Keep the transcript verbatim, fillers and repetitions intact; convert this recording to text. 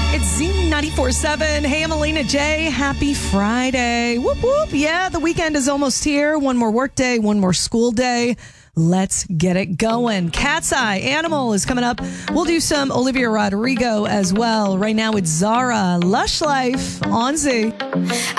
It's Z ninety-four point seven. Hey, I'm Alina J. Happy Friday. Whoop, whoop. Yeah, the weekend is almost here. One more work day, one more school day. Let's get it going. Cat's Eye Animal is coming up. We'll do some Olivia Rodrigo as well. Right now, it's Zara, Lush Life on Z.